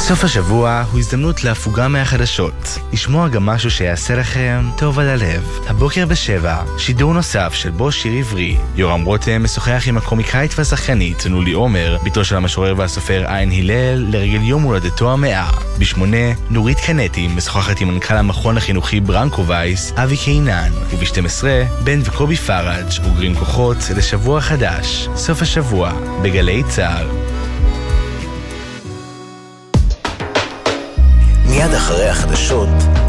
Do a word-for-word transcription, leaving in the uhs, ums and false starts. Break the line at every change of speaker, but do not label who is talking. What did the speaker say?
סוף השבוע הוא הזדמנות להפוגה מהחדשות. לשמוע גם משהו שיעשה לכם טוב על הלב. הבוקר בשבע, שידור נוסף של בו שיר עברי. יורם רותם משוחח עם הקומיקאית והשחקנית נולי עומר, ביתו של המשורר והסופר עין הלל, לרגל יום הולדתו המאה. בשמונה, נורית קנטי משוחחת עם מנכ"ל המכון החינוכי ברנקו וייס, אבי קינן. וב-שתים עשרה, בן וקובי פראג' אוגרים כוחות לשבוע חדש. סוף השבוע, בגלי צה"ל.
מיד אחרי החדשות